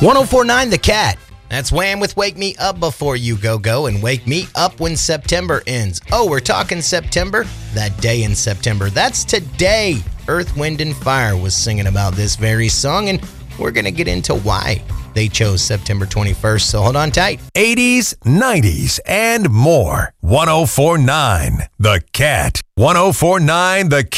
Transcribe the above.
1049 The Cat. That's Wham with Wake Me Up Before You Go Go and Wake Me Up When September Ends. Oh, we're talking September? That day in September. That's today. Earth, Wind, and Fire was singing about this very song, and we're going to get into why they chose September 21st, so hold on tight. 80s, 90s, and more. 1049 The Cat. 1049 The Cat.